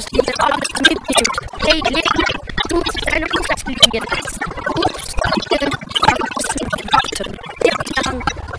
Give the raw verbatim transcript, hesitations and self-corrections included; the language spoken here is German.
aus dieser Angst mitnimmt. Hey, Leben, du musst deine Fußabflüge jetzt. Du musst deine Angst warten. Ja,